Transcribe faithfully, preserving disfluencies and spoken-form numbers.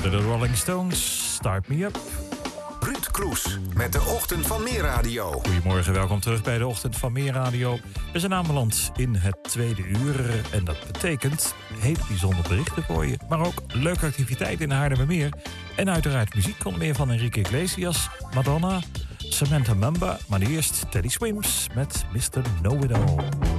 hoorde de Rolling Stones, Start Me Up. Ruud Kroes met de Ochtend van Meer Radio. Goedemorgen, welkom terug bij de Ochtend van Meer Radio. We zijn aanbeland in het tweede uur en dat betekent heel bijzonder berichten voor je. Maar ook leuke activiteiten in Haarlemmermeer. En uiteraard muziek komt meer van Enrique Iglesias, Madonna, Samantha Mumba. Maar eerst Teddy Swims met mister Know It All.